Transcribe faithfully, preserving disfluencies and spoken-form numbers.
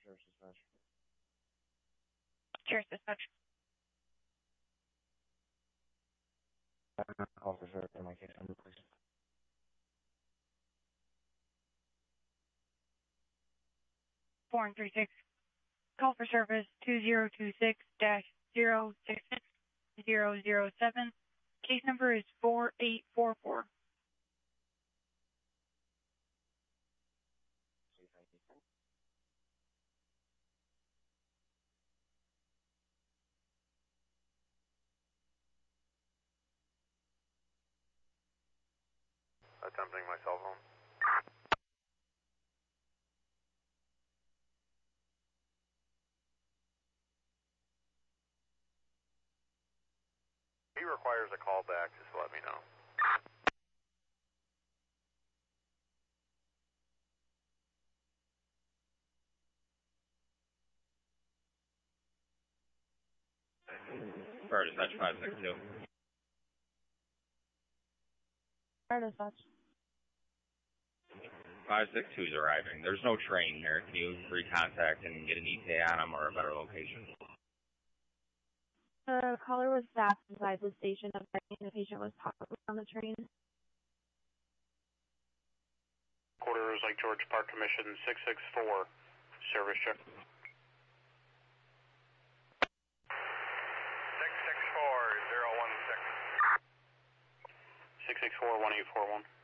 Service Dispatch. Cheers, Dispatch. Call for service in my case number, please. Four and three six. Call for service two zero two six dash zero six six zero zero seven. Case number is four eight four four. Attempting my cell phone. He requires a call back, just let me know. Fire Dispatch five six two. Fire Dispatch. five six two is arriving. There's no train here. Can you recontact and get an E T A on him or a better location? The caller was staffed inside the station of the patient was possibly on the train. Quarters Lake George Park Commission six six four. Service check. six six four, zero one six. six six four, one eight four one.